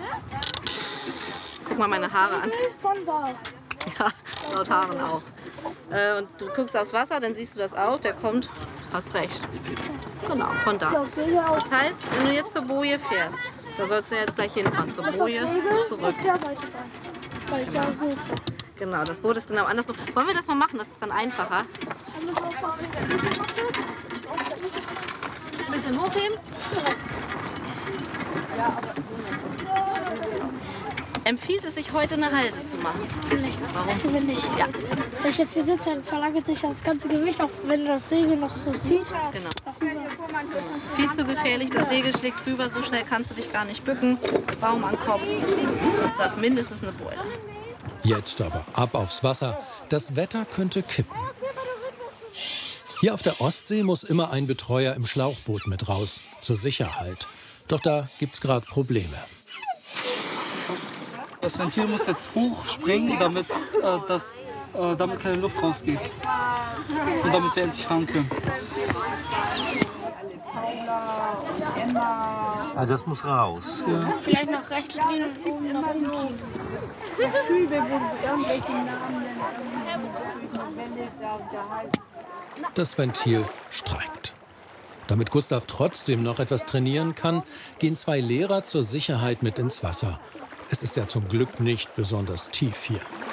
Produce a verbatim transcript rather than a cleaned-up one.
Guck mal meine Haare an. Von da. Ja, laut Haaren auch. Äh, und du guckst aufs Wasser, dann siehst du das auch. Der kommt, hast recht. Genau, von da. Das heißt, wenn du jetzt zur Boje fährst, da sollst du jetzt gleich hinfahren, zur Boje und zurück. Genau, das Boot ist genau andersrum. Wollen wir das mal machen? Das ist dann einfacher. Ein bisschen hochheben. Empfiehlt es sich heute eine Halse zu machen? Warum? Also wenn ich, Ja. wenn ich jetzt hier sitze, dann verlagert sich das ganze Gewicht, auch wenn das Segel noch so zieht. Genau. Viel zu gefährlich, das Segel schlägt rüber, so schnell kannst du dich gar nicht bücken. Baum an Kopf, das darf mindestens eine Beule. Jetzt aber ab aufs Wasser. Das Wetter könnte kippen. Hier auf der Ostsee muss immer ein Betreuer im Schlauchboot mit raus, zur Sicherheit. Doch da gibt's gerade Probleme. Das Ventil muss jetzt hochspringen, damit, äh, das, äh, damit keine Luft rausgeht. Und damit wir endlich fahren können. Also das muss raus. Ja. Vielleicht noch rechts drehen und oben noch umziehen. Das Ventil streikt. Damit Gustav trotzdem noch etwas trainieren kann, gehen zwei Lehrer zur Sicherheit mit ins Wasser. Es ist ja zum Glück nicht besonders tief hier.